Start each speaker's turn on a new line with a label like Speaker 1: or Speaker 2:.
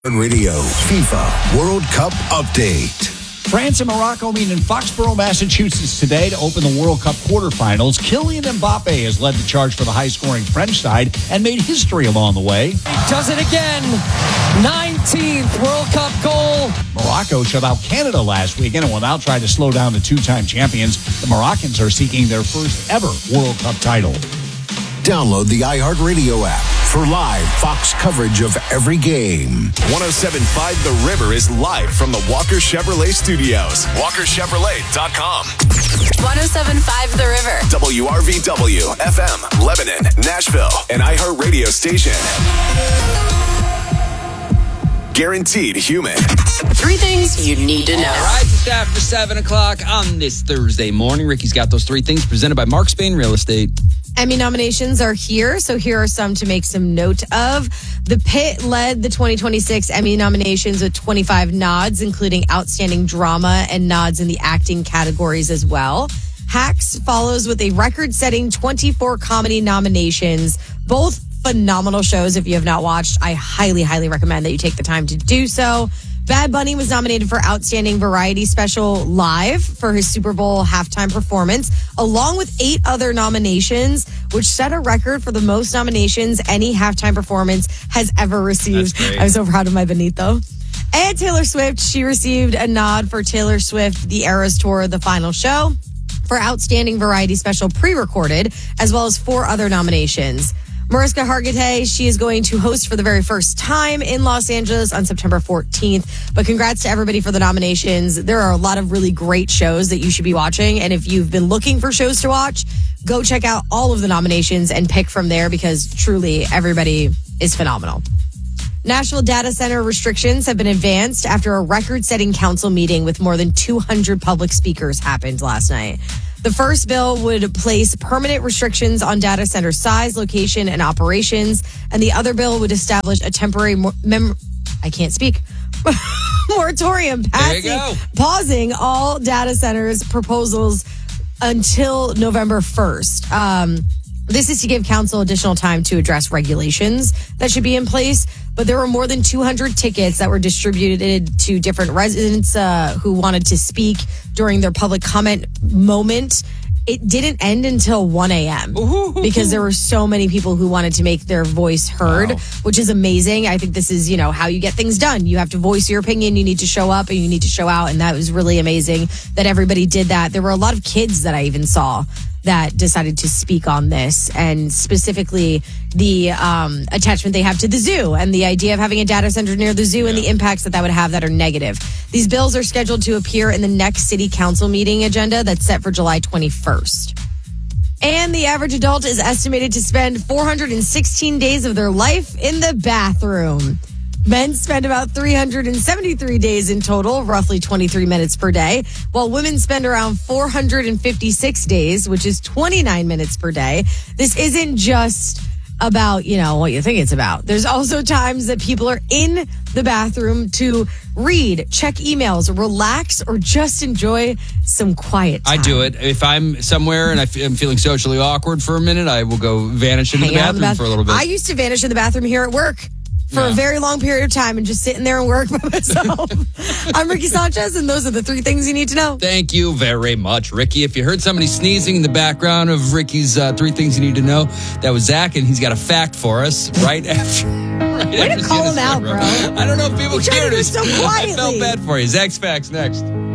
Speaker 1: Radio FIFA World Cup update.
Speaker 2: France and Morocco meet in Foxborough, Massachusetts today to open the World Cup quarterfinals. Kylian Mbappe has led the charge for the high-scoring French side and made history along the way.
Speaker 3: Does it again. 19th World Cup goal.
Speaker 2: Morocco shut out Canada last weekend and will now try to slow down the two-time champions. The Moroccans are seeking their first ever World Cup title.
Speaker 1: Download the iHeartRadio app for live Fox coverage of every game.
Speaker 4: 107.5 The River is live from the Walker Chevrolet Studios. WalkerChevrolet.com.
Speaker 5: 107.5 The River.
Speaker 4: WRVW, FM, Lebanon, Nashville, and iHeartRadio station. Guaranteed human.
Speaker 5: Three things you need to know.
Speaker 3: All right, just after 7 o'clock on this Thursday morning. Ricky's got those three things presented by Mark Spain Real Estate.
Speaker 6: Emmy nominations are here, so here are some to make some note of. The Pit led the 2026 Emmy nominations with 25 nods, including Outstanding Drama and nods in the acting categories as well. Hacks follows with a record-setting 24 comedy nominations, both phenomenal shows. If you have not watched, I highly, highly recommend that you take the time to do so. Bad Bunny was nominated for Outstanding Variety Special Live for his Super Bowl halftime performance, along with 8 other nominations, which set a record for the most nominations any halftime performance has ever received. I'm so proud of my Benito. And Taylor Swift, she received a nod for Taylor Swift, The Eras Tour, The Final Show, for Outstanding Variety Special Pre-Recorded, as well as 4 other nominations. Mariska Hargitay, she is going to host for the very first time in Los Angeles on September 14th. But congrats to everybody for the nominations. There are a lot of really great shows that you should be watching. And if you've been looking for shows to watch, go check out all of the nominations and pick from there because truly everybody is phenomenal. National data center restrictions have been advanced after a record-setting council meeting with more than 200 public speakers happened last night. The first bill would place permanent restrictions on data center size, location, and operations. And the other bill would establish a temporary moratorium pausing all data centers proposals until November 1st. This is to give council additional time to address regulations that should be in place. But there were more than 200 tickets that were distributed to different residents who wanted to speak during their public comment moment. It didn't end until 1 a.m. because there were so many people who wanted to make their voice heard, which is amazing. I think this is, how you get things done. You have to voice your opinion. You need to show up and you need to show out. And that was really amazing that everybody did that. There were a lot of kids that I even saw that decided to speak on this, and specifically the attachment they have to the zoo and the idea of having a data center near the zoo and the impacts that would have that are negative. These bills are scheduled to appear in the next city council meeting agenda that's set for July 21st. And the average adult is estimated to spend 416 days of their life in the bathroom. Men spend about 373 days in total, roughly 23 minutes per day, while women spend around 456 days, which is 29 minutes per day. This isn't just about, what you think it's about. There's also times that people are in the bathroom to read, check emails, relax, or just enjoy some quiet time.
Speaker 3: I do it. If I'm somewhere and I'm feeling socially awkward for a minute, I will go vanish into the bathroom for a little bit.
Speaker 6: I used to vanish in the bathroom here at work for a very long period of time and just sit in there and work by myself. I'm Ricky Sanchez, and those are the 3 things you need to know.
Speaker 3: Thank you very much, Ricky. If you heard somebody sneezing in the background of Ricky's 3 things you need to know, that was Zach, and he's got a fact for us right after.
Speaker 6: Way to call him out, bro.
Speaker 3: I don't know if people cared.
Speaker 6: So quietly.
Speaker 3: I felt bad for you. Zach's Facts next.